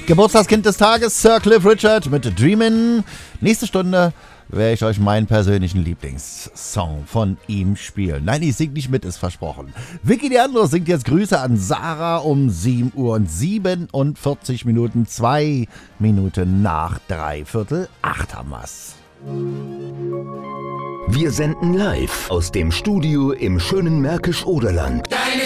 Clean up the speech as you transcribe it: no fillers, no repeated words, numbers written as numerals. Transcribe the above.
Geburtstagskind des Tages, Sir Cliff Richard mit Dreamin'. Nächste Stunde werde ich euch meinen persönlichen Lieblingssong von ihm spielen. Nein, ich singe nicht mit, ist versprochen. Vicky Leandro singt jetzt Grüße an Sarah um 7 Uhr und 47 Minuten, 2 Minuten nach 7:45 haben wir's. Wir senden live aus dem Studio im schönen Märkisch-Oderland.